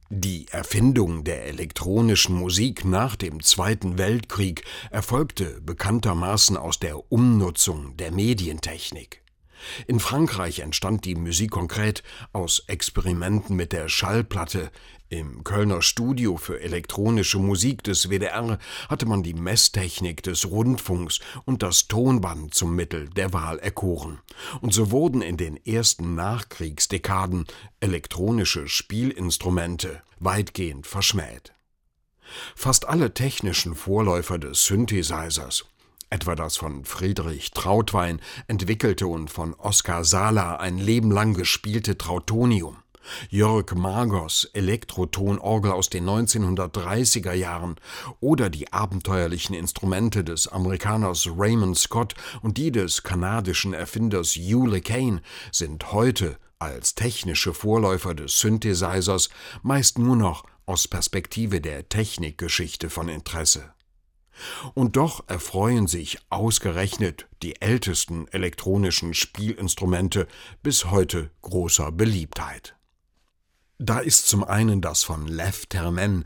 Die Erfindung der elektronischen Musik nach dem Zweiten Weltkrieg erfolgte bekanntermaßen aus der Umnutzung der Medientechnik. In Frankreich entstand die Musik concrète aus Experimenten mit der Schallplatte. Im Kölner Studio für elektronische Musik des WDR hatte man die Messtechnik des Rundfunks und das Tonband zum Mittel der Wahl erkoren. Und so wurden in den ersten Nachkriegsdekaden elektronische Spielinstrumente weitgehend verschmäht. Fast alle technischen Vorläufer des Synthesizers, etwa das von Friedrich Trautwein entwickelte und von Oskar Sala ein Leben lang gespielte Trautonium, Jörg Magos Elektrotonorgel aus den 1930er Jahren oder die abenteuerlichen Instrumente des Amerikaners Raymond Scott und die des kanadischen Erfinders Hugh LeCane sind heute als technische Vorläufer des Synthesizers meist nur noch aus Perspektive der Technikgeschichte von Interesse. Und doch erfreuen sich ausgerechnet die ältesten elektronischen Spielinstrumente bis heute großer Beliebtheit. Da ist zum einen das von Lev Termen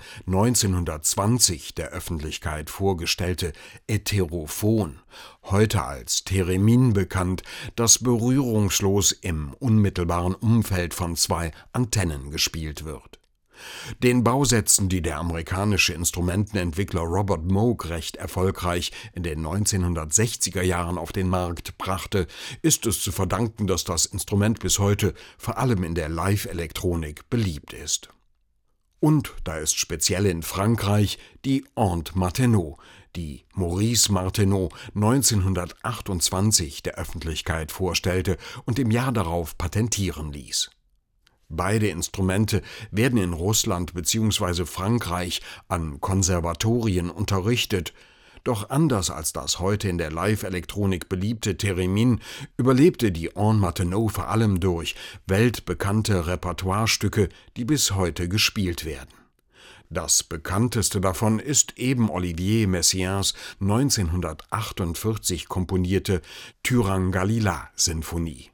1920 der Öffentlichkeit vorgestellte Ätherophon, heute als Theremin bekannt, das berührungslos im unmittelbaren Umfeld von zwei Antennen gespielt wird. Den Bausätzen, die der amerikanische Instrumentenentwickler Robert Moog recht erfolgreich in den 1960er Jahren auf den Markt brachte, ist es zu verdanken, dass das Instrument bis heute vor allem in der Live-Elektronik beliebt ist. Und da ist speziell in Frankreich die Aunt Martenot, die Maurice Martenot 1928 der Öffentlichkeit vorstellte und im Jahr darauf patentieren ließ. Beide Instrumente werden in Russland bzw. Frankreich an Konservatorien unterrichtet, doch anders als das heute in der Live-Elektronik beliebte Theremin überlebte die Aunt Martenot vor allem durch weltbekannte Repertoirestücke, die bis heute gespielt werden. Das bekannteste davon ist eben Olivier Messiaens 1948 komponierte Turangalila-Sinfonie.